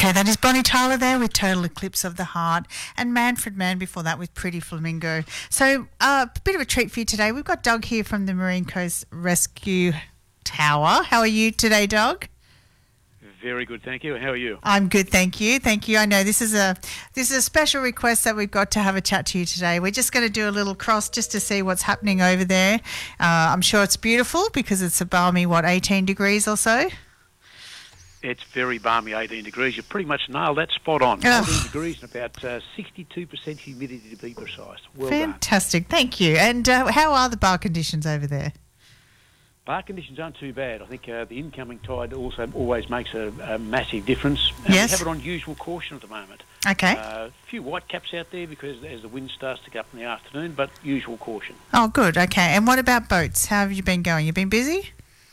Okay, that is Bonnie Tyler there with Total Eclipse of the Heart, and Manfred Mann before that with Pretty Flamingo. So a bit of a treat for you today. We've got Doug here from the Marine Coast Rescue Tower. How are you today, Doug? Very good, thank you. How are you? I'm good, thank you. Thank you. I know this is a special request that we've got to have a chat to you today. We're just going to do a little cross just to see what's happening over there. I'm sure it's beautiful because it's a balmy, 18 degrees or so? It's very balmy, 18 degrees. You pretty much nailed that spot on. 18 degrees and about 62% humidity to be precise. Well Fantastic, done. Thank you. And how are the bar conditions over there? Bar conditions aren't too bad. I think the incoming tide also always makes a massive difference. And yes. We have it on usual caution at the moment. Okay. A few white caps out there because as the wind starts to get up in the afternoon, but usual caution. Oh, good. Okay. And what about boats? How have you been going? You been busy?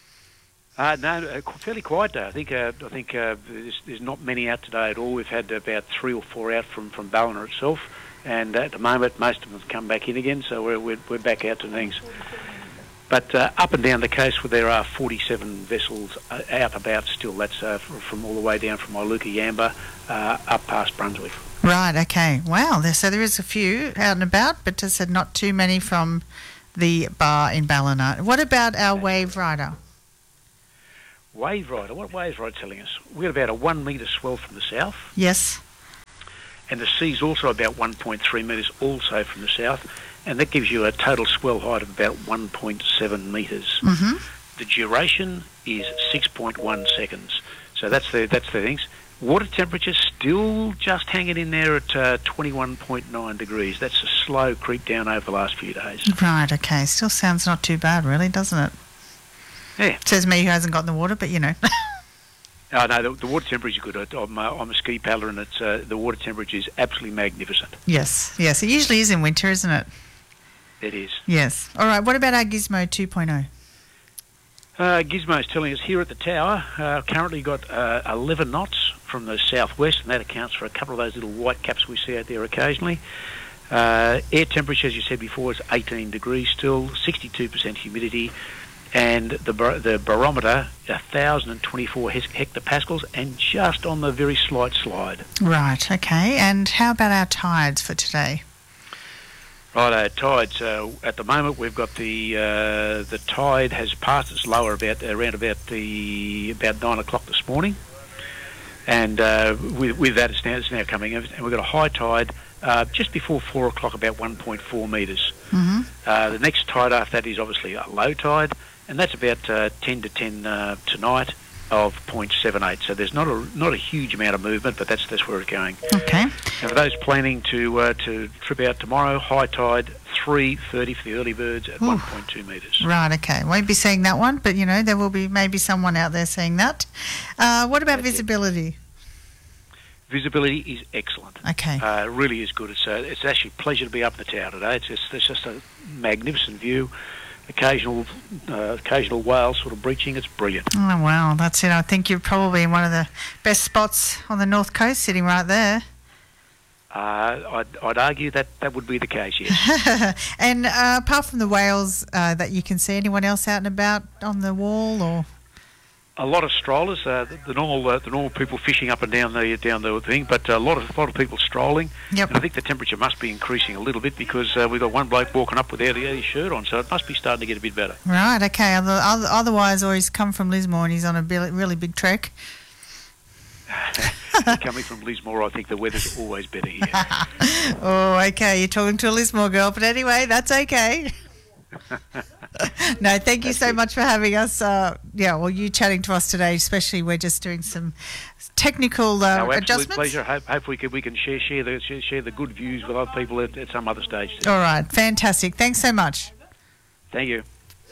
No, fairly quiet day. I think there's not many out today at all. We've had about 3 or 4 out from Ballina itself, and at the moment most of them have come back in again, so we're back out to things. But up and down the coast, where there are 47 vessels out about still. That's from all the way down from Iluka Yamba up past Brunswick. Right. Okay. Wow. So there is a few out and about, but just said not too many from the bar in Ballina. What about our Wave Rider? Wave Rider. What Wave Rider telling us? We're about a 1 metre swell from the south. Yes. And the sea's also about 1.3 metres also from the south. And that gives you a total swell height of about 1.7 metres. Mm-hmm. The duration is 6.1 seconds. So that's the things. Water temperature still just hanging in there at 21.9 degrees. That's a slow creep down over the last few days. Right, okay. Still sounds not too bad, really, doesn't it? Yeah. Says me who hasn't got in the water, but you know. Oh, no, the water temperature is good. I'm a ski paddler, and it's the water temperature is absolutely magnificent. Yes. It usually is in winter, isn't it? It is. Yes. All right, what about our Gizmo 2.0? Gizmo's telling us here at the tower, currently got 11 knots from the southwest, and that accounts for a couple of those little white caps we see out there occasionally. Air temperature, as you said before, is 18 degrees still, 62% humidity, and the barometer, 1,024 hectopascals, and just on the very slight slide. Right, okay. And how about our tides for today? Right, tides. At the moment, we've got the tide has passed its lower around about 9 o'clock this morning, and with that, it's now coming in, and we've got a high tide just before 4 o'clock, about 1.4 metres. Mm-hmm. The next tide after that is obviously a low tide, and that's about 10 to 10 tonight of 0.78. So there's not a huge amount of movement, but that's where it's going. Okay. And for those planning to trip out tomorrow, high tide 3:30 for the early birds at 1.2 metres. Right. Okay. Won't be seeing that one, but you know there will be maybe someone out there seeing that. What about visibility? Visibility is excellent. Okay. It really is good. It's actually a pleasure to be up in the tower today. It's just a magnificent view. Occasional whales sort of breaching. It's brilliant. Oh, wow. That's it. I think you're probably in one of the best spots on the North Coast, sitting right there. I'd argue that would be the case, yes. And apart from the whales that you can see, anyone else out and about on the wall or...? A lot of strollers, the normal people fishing up and down the thing, but a lot of people strolling. Yep. And I think the temperature must be increasing a little bit because we've got one bloke walking up without his shirt on, so it must be starting to get a bit better. Right. Okay. Otherwise, he's come from Lismore and he's on a really big trek. Coming from Lismore, I think the weather's always better here. Oh, okay. You're talking to a Lismore girl, but anyway, that's okay. No, thank you so much for having us. You chatting to us today, especially we're just doing some technical adjustments. Absolute pleasure. Hope we can share the good views with other people at some other stage. All right, fantastic. Thanks so much. Thank you.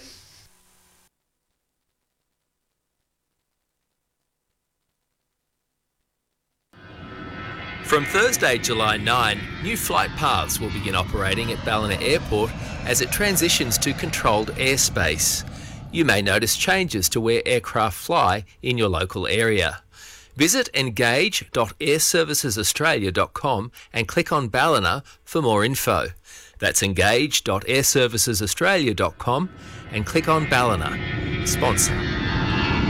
From Thursday, July 9, new flight paths will begin operating at Ballina Airport as it transitions to controlled airspace. You may notice changes to where aircraft fly in your local area. Visit engage.airservicesaustralia.com and click on Ballina for more info. That's engage.airservicesaustralia.com and click on Ballina. Sponsor.